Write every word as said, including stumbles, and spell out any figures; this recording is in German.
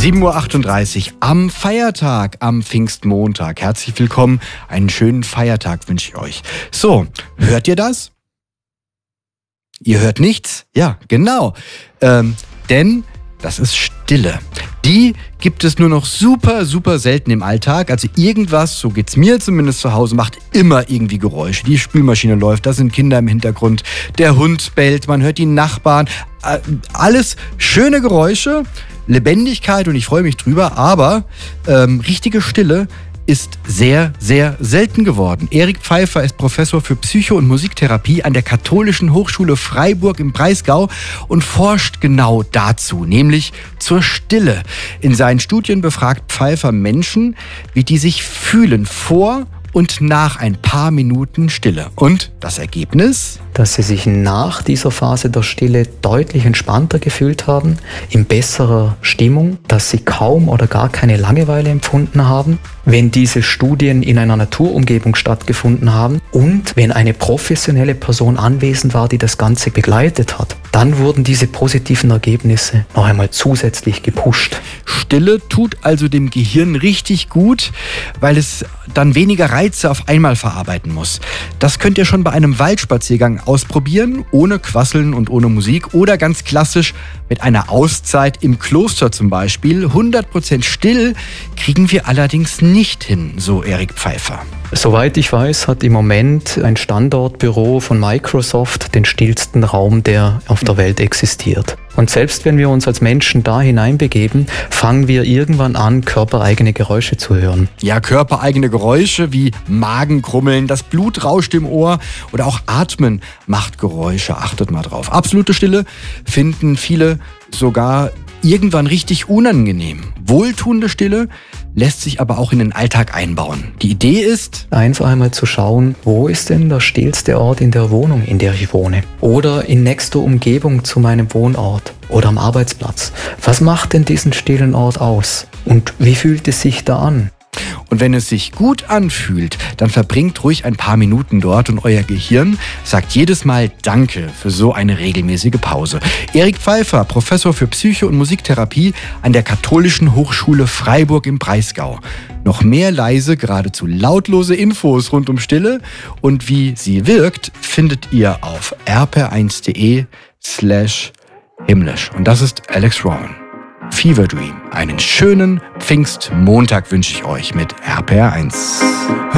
sieben Uhr achtunddreißig am Feiertag, am Pfingstmontag. Herzlich willkommen, einen schönen Feiertag wünsche ich euch. So, hört ihr das? Ihr hört nichts? Ja, genau. Ähm, denn das ist Stille. Die gibt es nur noch super, super selten im Alltag. Also irgendwas, so geht's mir zumindest zu Hause, macht immer irgendwie Geräusche. Die Spülmaschine läuft, da sind Kinder im Hintergrund, der Hund bellt, man hört die Nachbarn. Äh, alles schöne Geräusche, Lebendigkeit und ich freue mich drüber, aber ähm, richtige Stille ist sehr, sehr selten geworden. Erik Pfeiffer ist Professor für Psycho- und Musiktherapie an der Katholischen Hochschule Freiburg im Breisgau und forscht genau dazu, nämlich zur Stille. In seinen Studien befragt Pfeiffer Menschen, wie die sich fühlen vor und nach ein paar Minuten Stille. Und das Ergebnis? Dass sie sich nach dieser Phase der Stille deutlich entspannter gefühlt haben, in besserer Stimmung, dass sie kaum oder gar keine Langeweile empfunden haben, wenn diese Studien in einer Naturumgebung stattgefunden haben und wenn eine professionelle Person anwesend war, die das Ganze begleitet hat. Dann wurden diese positiven Ergebnisse noch einmal zusätzlich gepusht. Stille tut also dem Gehirn richtig gut, weil es dann weniger Reize auf einmal verarbeiten muss. Das könnt ihr schon bei einem Waldspaziergang ausprobieren, ohne Quasseln und ohne Musik oder ganz klassisch mit einer Auszeit im Kloster zum Beispiel. hundert Prozent still kriegen wir allerdings nicht hin, so Erik Pfeiffer. Soweit ich weiß, hat im Moment ein Standortbüro von Microsoft den stillsten Raum, der auf der Welt existiert. Und selbst wenn wir uns als Menschen da hineinbegeben, fangen wir irgendwann an, körpereigene Geräusche zu hören. Ja, körpereigene Geräusche wie Magenkrummeln, das Blut rauscht im Ohr oder auch Atmen macht Geräusche. Achtet mal drauf. Absolute Stille finden viele sogar irgendwann richtig unangenehm. Wohltuende Stille lässt sich aber auch in den Alltag einbauen. Die Idee ist, einfach einmal zu schauen, wo ist denn der stillste Ort in der Wohnung, in der ich wohne? Oder in nächster Umgebung zu meinem Wohnort oder am Arbeitsplatz. Was macht denn diesen stillen Ort aus? Und wie fühlt es sich da an? Und wenn es sich gut anfühlt, dann verbringt ruhig ein paar Minuten dort und euer Gehirn sagt jedes Mal Danke für so eine regelmäßige Pause. Erik Pfeiffer, Professor für Psycho- und Musiktherapie an der Katholischen Hochschule Freiburg im Breisgau. Noch mehr leise, geradezu lautlose Infos rund um Stille und wie sie wirkt, findet ihr auf r p r eins punkt d e slash himmlisch. Und das ist Alex Rowan. Fever Dream. Einen schönen Pfingstmontag wünsche ich euch mit R P R eins.